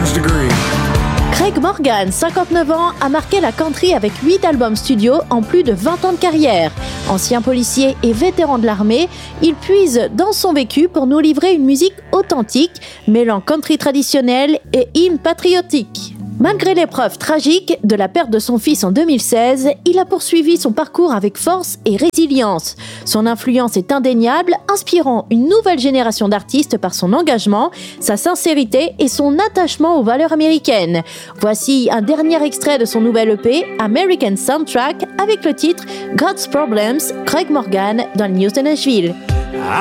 college degree. Craig Morgan, 59 ans, a marqué la country avec 8 albums studio en plus de 20 ans de carrière. Ancien policier et vétéran de l'armée, il puise dans son vécu pour nous livrer une musique authentique, mêlant country traditionnel et hymne patriotique. Malgré l'épreuve tragique de la perte de son fils en 2016, il a poursuivi son parcours avec force et résilience. Son influence est indéniable, inspirant une nouvelle génération d'artistes par son engagement, sa sincérité et son attachement aux valeurs américaines. Voici un dernier extrait de son nouvel EP, American Soundtrack, avec le titre God's Problems, Craig Morgan dans le News de Nashville.